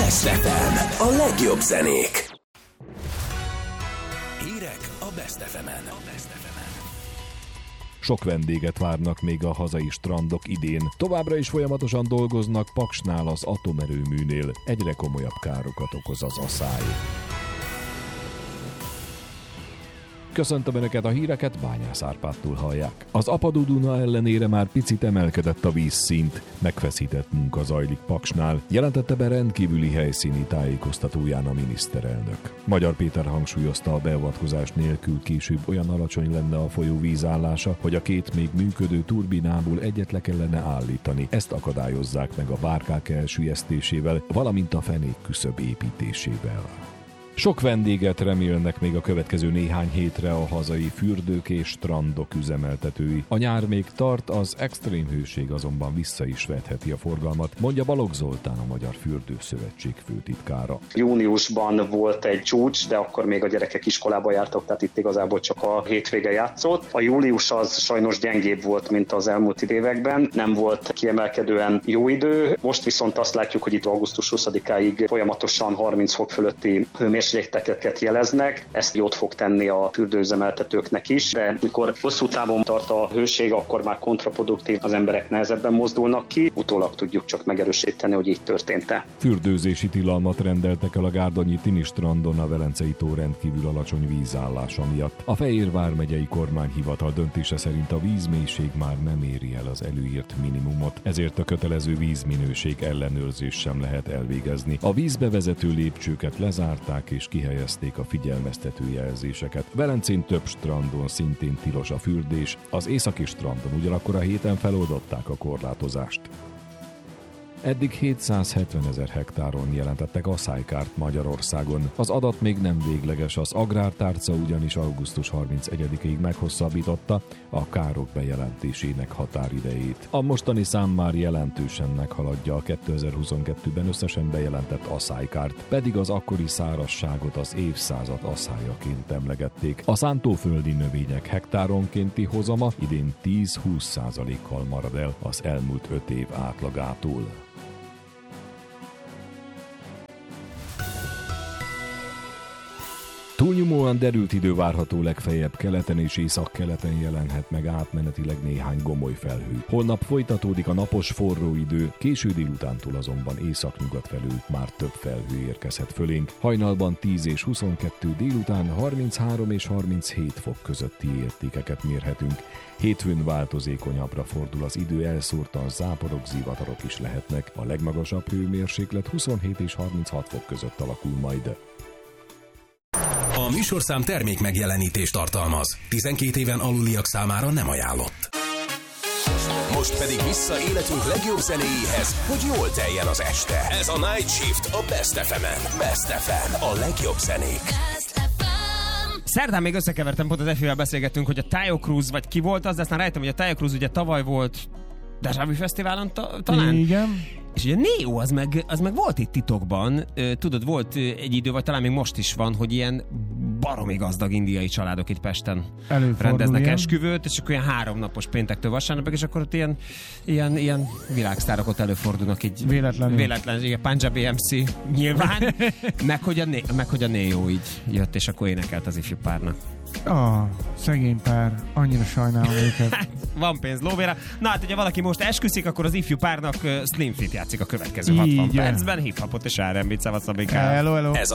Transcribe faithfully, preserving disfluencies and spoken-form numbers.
Best ef em, a legjobb zenék. Hírek a Best ef emen. Sok vendéget várnak még a hazai strandok idén. Továbbra is folyamatosan dolgoznak Paksnál az atomerőműnél. Egyre komolyabb károkat okoz az aszály. Köszöntöm Önöket, a híreket, Bányász Árpádtól hallják. Az apadó Duna ellenére már picit emelkedett a vízszint. Megfeszített munka zajlik Paksnál, jelentette be rendkívüli helyszíni tájékoztatóján a miniszterelnök. Magyar Péter hangsúlyozta, a beavatkozás nélkül később olyan alacsony lenne a folyó vízállása, hogy a két még működő turbinából egyet le kellene állítani. Ezt akadályozzák meg a bárkák elsüllyesztésével, valamint a fenék küszöb építésével. Sok vendéget remélnek még a következő néhány hétre a hazai fürdők és strandok üzemeltetői. A nyár még tart, az extrém hőség azonban vissza is vetheti a forgalmat, mondja Balogh Zoltán, a Magyar Fürdőszövetség főtitkára. Júniusban volt egy csúcs, de akkor még a gyerekek iskolába jártak, tehát itt igazából csak a hétvége játszott. A július az sajnos gyengébb volt, mint az elmúlt években, nem volt kiemelkedően jó idő. Most viszont azt látjuk, hogy itt augusztus huszadikáig folyamatosan harminc fok fölötti hőmérsékleteket jeleznek. Ezt jót fog tenni a fürdőüzemeltetőknek is, de mikor hosszú távon tart a hőség, akkor már kontraproduktív, az emberek nehezebben mozdulnak ki. Utólag tudjuk csak megerősíteni, hogy így történt-e. Fürdőzési tilalmat rendeltek el a gárdonyi Tini strandon a Velencei tó rendkívül alacsony vízállása miatt. A Fejér vármegyei kormányhivatal döntése szerint a vízmélység már nem éri el az előírt minimumot, ezért a kötelező vízminőség ellenőrzést sem lehet elvégezni. A vízbe vezető lépcsőket lezárták és kihelyezték a figyelmeztető jelzéseket. Velencén több strandon szintén tilos a fürdés, az északi strandon ugyanakkor a héten feloldották a korlátozást. Eddig hétszázhetvenezer hektáron jelentettek aszálykárt Magyarországon. Az adat még nem végleges, az Agrártárca ugyanis augusztus harmincegyedikéig meghosszabbította a károk bejelentésének határidejét. A mostani szám már jelentősen meghaladja a kétezer-huszonkettőben összesen bejelentett aszálykárt, pedig az akkori szárazságot az évszázad aszályaként emlegették. A szántóföldi növények hektáronkénti hozama idén tíz-húsz százalékkal marad el az elmúlt öt év átlagától. Túlnyomóan derült idő várható, legfeljebb keleten és északkeleten jelenhet meg átmenetileg néhány gomoly felhő. Holnap folytatódik a napos forró idő, késő délutántól azonban északnyugat felől már több felhő érkezhet fölénk. Hajnalban tíz és huszonkettő, délután harminchárom és harminchét fok közötti értékeket mérhetünk. Hétfőn változékonyabbra fordul az idő, elszórtan záporok, zivatarok is lehetnek. A legmagasabb hőmérséklet huszonhét és harminchat fok között alakul majd. A műsorszám termék megjelenítést tartalmaz. tizenkét éven aluliak számára nem ajánlott. Most pedig vissza életünk legjobb zenéjéhez, hogy jól teljen az este. Ez a Night Shift a Best ef emen. Best ef em, a legjobb zenék. Szerdán még összekevertem, pont az Efivel beszélgettünk, hogy a Taio Cruz, vagy ki volt az, de aztán rájöttem, hogy a Taio Cruz ugye tavaly volt Deja Vu Fesztiválon ta- talán. Igen. És ugye Neo, az meg, az meg volt itt titokban, tudod, volt egy idő, vagy talán még most is van, hogy ilyen baromi gazdag indiai családok itt Pesten rendeznek ilyen esküvőt, és akkor ilyen háromnapos péntektől vasárnapig, és akkor ott ilyen, ilyen, ilyen világsztárok ott előfordulnak így. Véletlenül. Véletlenül, igen, Punjabi em cé nyilván, meg, hogy a, meg hogy a Neo így jött, és akkor énekelt az ifjú párnak. Ah, szegény pár, annyira sajnálom őket. Van pénz lóvéra. Na hát, hogyha valaki most esküszik, akkor az ifjú párnak uh, Slim Fit játszik a következő hatvan így percben, hip-hopot és er end bét, szavasz a hello, hello. Ez